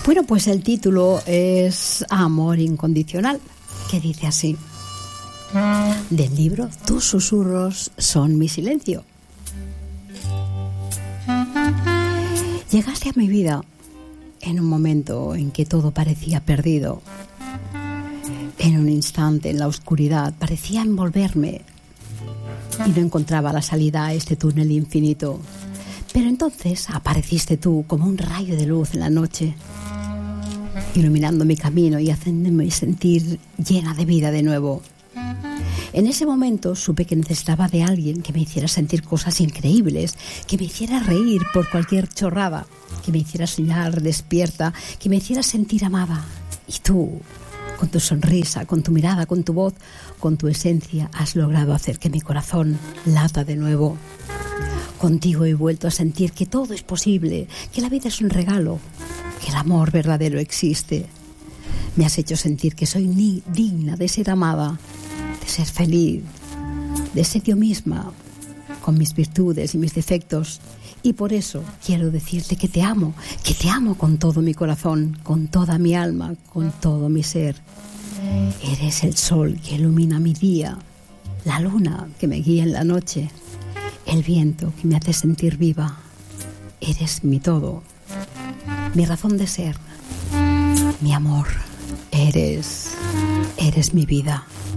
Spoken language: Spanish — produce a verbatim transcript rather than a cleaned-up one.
Bueno, pues el título es Amor Incondicional, que dice así, del libro Tus susurros son mi silencio. Llegaste a mi vida en un momento en que todo parecía perdido. En un instante, en la oscuridad, parecía envolverme y no encontraba la salida a este túnel infinito. Pero entonces apareciste tú como un rayo de luz en la noche, iluminando mi camino y haciéndome sentir llena de vida de nuevo. En ese momento supe que necesitaba de alguien que me hiciera sentir cosas increíbles, que me hiciera reír por cualquier chorrada, que me hiciera soñar despierta, que me hiciera sentir amada. Y tú, con tu sonrisa, con tu mirada, con tu voz, con tu esencia, has logrado hacer que mi corazón lata de nuevo. Contigo he vuelto a sentir que todo es posible, que la vida es un regalo, que el amor verdadero existe. Me has hecho sentir que soy ni digna de ser amada, de ser feliz, de ser yo misma, con mis virtudes y mis defectos. Y por eso quiero decirte que te amo, que te amo con todo mi corazón, con toda mi alma, con todo mi ser. Eres el sol que ilumina mi día, la luna que me guía en la noche, el viento que me hace sentir viva. Eres mi todo, mi razón de ser, mi amor. Eres, eres mi vida.